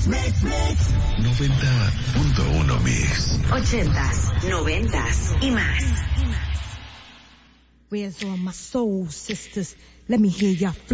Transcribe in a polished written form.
90.1 Mix. 80s, 90s y más. Where's all my soul sisters? Let me hear y'all flow.